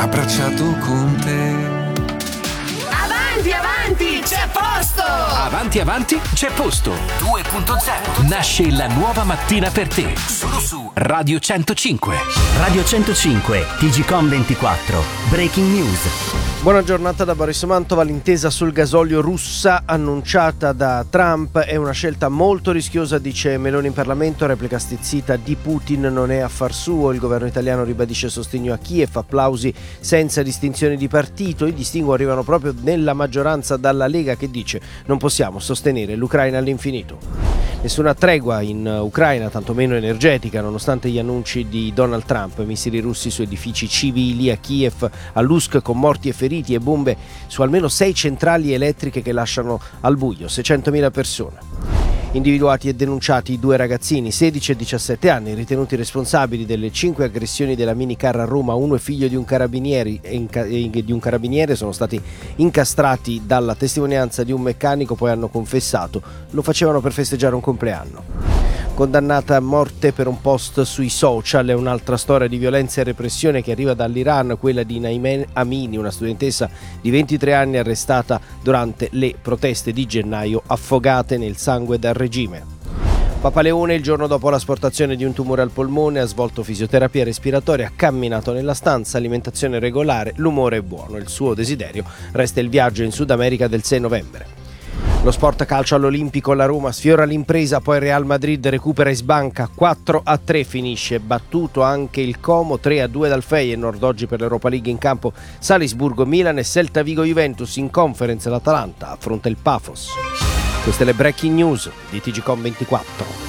abbracciato con te. Avanti, avanti, c'è posto! Avanti, avanti, c'è posto. 2.0. Nasce la nuova mattina per te. Solo su Radio 105. Radio 105, TGcom 24. Breaking News. Buona giornata da Boris Mantova. L'intesa sul gasolio russa annunciata da Trump è una scelta molto rischiosa, dice Meloni in Parlamento. Replica stizzita di Putin non è affar suo. Il governo italiano ribadisce sostegno a Kiev, applausi senza distinzioni di partito. I distinguo arrivano proprio nella maggioranza dalla Lega, che dice non possiamo sostenere l'Ucraina all'infinito. Nessuna tregua in Ucraina, tantomeno energetica, nonostante gli annunci di Donald Trump. Missili russi su edifici civili a Kiev, a Lusk, con morti e feriti, e bombe su almeno 6 centrali elettriche che lasciano al buio 600.000 persone. Individuati e denunciati 2 ragazzini, 16 e 17 anni, ritenuti responsabili delle 5 aggressioni della minicar a Roma. Uno è figlio di un carabiniere, sono stati incastrati dalla testimonianza di un meccanico, poi hanno confessato, lo facevano per festeggiare un compleanno. Condannata a morte per un post sui social. È un'altra storia di violenza e repressione che arriva dall'Iran, quella di Naimen Amini, una studentessa di 23 anni arrestata durante le proteste di gennaio, affogate nel sangue dal regime. Papa Leone, il giorno dopo l'asportazione di un tumore al polmone, ha svolto fisioterapia respiratoria, ha camminato nella stanza, alimentazione regolare, l'umore è buono. Il suo desiderio resta il viaggio in Sud America del 6 novembre. Lo sport calcio all'Olimpico, la Roma sfiora l'impresa, poi Real Madrid recupera e sbanca, 4-3 finisce, battuto anche il Como, 3-2 dal Feyenoord. Oggi per l'Europa League in campo Salisburgo, Milan e Celta Vigo Juventus. In Conference l'Atalanta affronta il Pafos. Queste le breaking news di TGcom 24.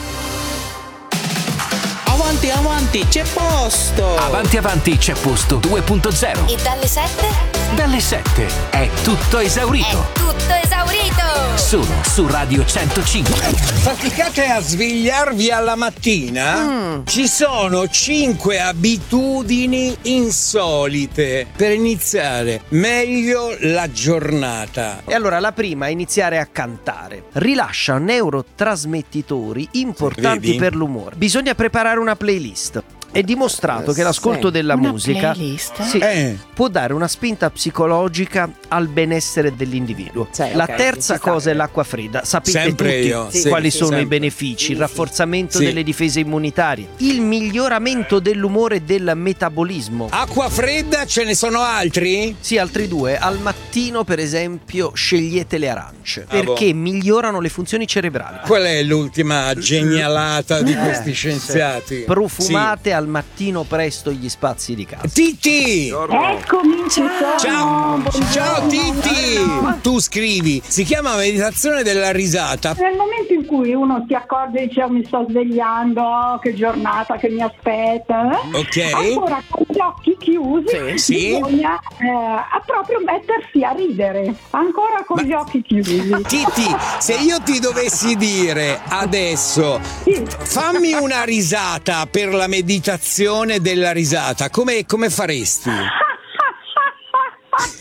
Avanti, avanti, c'è posto! Avanti, avanti, c'è posto 2.0. E dalle 7? Dalle 7 è tutto esaurito. È tutto esaurito! Solo su Radio 105. Faticate a svegliarvi alla mattina? Ci sono 5 abitudini insolite per iniziare meglio la giornata. E allora la prima è iniziare a cantare. Rilascia neurotrasmettitori importanti Vedi? per l'umore. Bisogna preparare una playlist. È dimostrato che l'ascolto della musica può dare una spinta psicologica al benessere dell'individuo. La terza cosa è l'acqua fredda. Sapete Sempre tutti io, sì, quali sono i sempre. benefici: il rafforzamento Sì. delle difese immunitarie, il miglioramento dell'umore e del metabolismo. Acqua fredda, ce ne sono altri? Sì, altri 2. Al mattino, per esempio, scegliete le arance, perché migliorano le funzioni cerebrali. Qual è l'ultima genialata di questi scienziati? Profumate al mattino presto gli spazi di casa. Titti! Eccomi, ci sono. Ciao Titti! Tu scrivi, si chiama meditazione della risata. Nel momento in cui uno si accorge e dice mi sto svegliando, oh, che giornata che mi aspetta, Ok. ancora con gli occhi chiusi Sì. bisogna proprio mettersi a ridere, ancora con gli occhi chiusi. Titti, se io ti dovessi dire adesso, fammi una risata per la meditazione della risata, come faresti?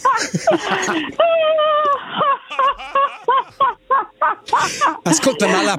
Ascolta, ma la